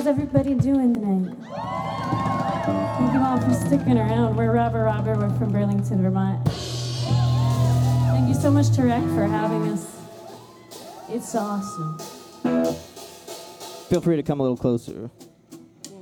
How's everybody doing tonight? Thank you all for sticking around. We're Robber. We're from Burlington, Vermont. Thank you so much to Rec for having us. It's awesome. Feel free to come a little closer.